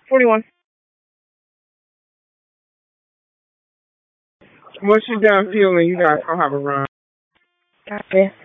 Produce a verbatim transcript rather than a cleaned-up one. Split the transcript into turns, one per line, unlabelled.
forty-one. Once you're done fueling, you guys gonna have a run.
Copy.